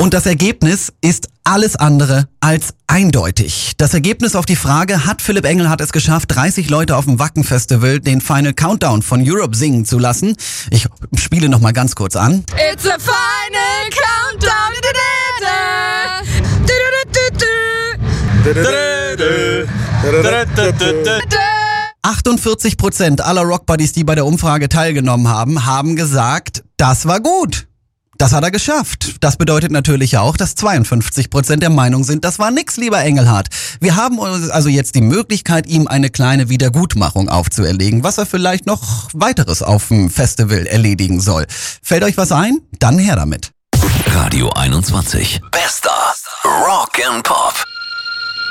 Und das Ergebnis ist alles andere als eindeutig. Das Ergebnis auf die Frage, hat Philipp Engelhardt es geschafft, 30 Leute auf dem Wacken Festival den Final Countdown von Europe singen zu lassen? Ich spiele noch mal ganz kurz an. It's a final countdown. 48% aller Rockbuddies, die bei der Umfrage teilgenommen haben, haben gesagt, das war gut. Das hat er geschafft. Das bedeutet natürlich auch, dass 52% der Meinung sind, das war nix, lieber Engelhardt. Wir haben also jetzt die Möglichkeit, ihm eine kleine Wiedergutmachung aufzuerlegen, was er vielleicht noch weiteres auf dem Festival erledigen soll. Fällt euch was ein? Dann her damit. Radio 21. Bester Rock and Pop.